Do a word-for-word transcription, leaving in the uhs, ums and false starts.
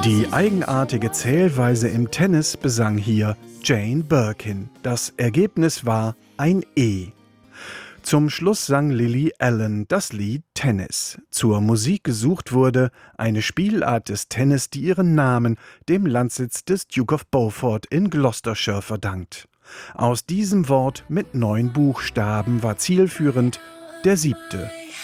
Die eigenartige Zählweise im Tennis besang hier Jane Birkin. Das Ergebnis war ein E. Zum Schluss sang Lily Allen das Lied Tennis. Zur Musik gesucht wurde eine Spielart des Tennis, die ihren Namen dem Landsitz des Duke of Beaufort in Gloucestershire verdankt. Aus diesem Wort mit neun Buchstaben war zielführend der siebte.